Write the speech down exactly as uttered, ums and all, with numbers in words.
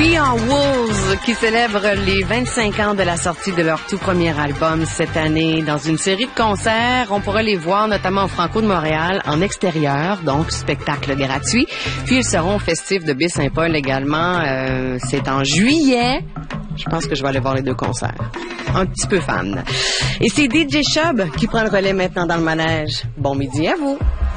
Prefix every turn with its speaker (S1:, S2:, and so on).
S1: Beyond Wolves qui célèbre les vingt-cinq ans de la sortie de leur tout premier album cette année. Dans une série de concerts, on pourra les voir notamment au Franco de Montréal en extérieur, donc spectacle gratuit. Puis ils seront au Festif de Baie-Saint-Paul également. Euh, c'est en juillet. Je pense que je vais aller voir les deux concerts. Un petit peu fan. Et c'est D J Chub qui prend le relais maintenant dans le manège. Bon midi à vous.